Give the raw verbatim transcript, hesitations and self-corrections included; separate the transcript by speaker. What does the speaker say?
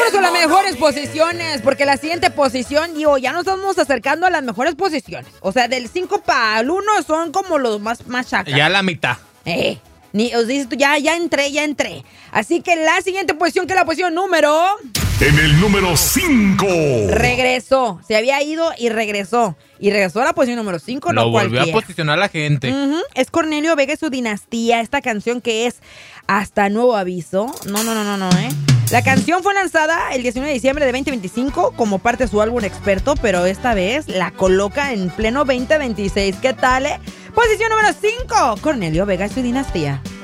Speaker 1: Vámonos a las mejores posiciones, porque la siguiente posición, digo, ya nos estamos acercando a las mejores posiciones. O sea, del cinco para el uno son como los más, más chacas.
Speaker 2: Ya la mitad.
Speaker 1: Eh, ni, os dices tú, ya, ya entré, ya entré. Así que la siguiente posición, que es la posición número...
Speaker 3: En el número cinco.
Speaker 1: Regresó, se había ido y regresó. Y regresó a la posición número cinco, no
Speaker 2: Lo volvió
Speaker 1: cualquiera.
Speaker 2: a posicionar la gente.
Speaker 1: Uh-huh. Es Cornelio Vega y su dinastía, esta canción que es Hasta Nuevo Aviso. No, no, no, no, no, ¿eh? La canción fue lanzada el diecinueve de diciembre de veinte veinticinco como parte de su álbum Experto, pero esta vez la coloca en pleno veinte veintiséis. ¿Qué tal, eh? Posición número cinco, Cornelio Vega y su dinastía.